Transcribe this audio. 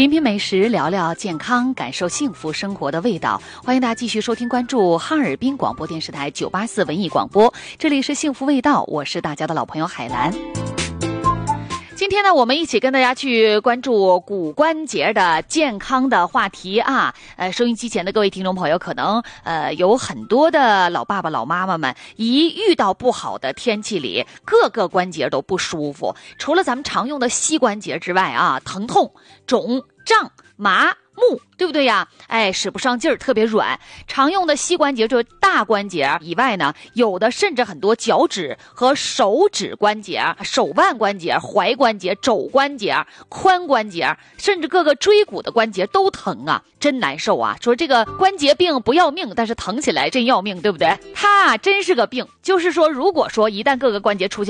品品美食，聊聊健康，感受幸福生活的味道。欢迎大家继续收听关注哈尔滨广播电视台984文艺广播，这里是幸福味道，我是大家的老朋友海兰。今天呢，我们一起跟大家去关注骨关节的健康的话题啊。收音机前的各位听众朋友，可能有很多的老爸爸老妈妈们，一遇到不好的天气里，各个关节都不舒服。除了咱们常用的膝关节之外啊，疼痛、肿、胀、麻、木，对不对呀？使不上劲儿，特别软。常用的膝关节就是大关节以外呢，有的甚至很多脚趾和手指关节、手腕关节、踝关节、肘关节、髋关节，甚至各个椎骨的关节都疼啊，真难受啊！说这个关节病不要命，但是疼起来真要命，对不对？它真是个病。就是说，如果说一旦各个关节出现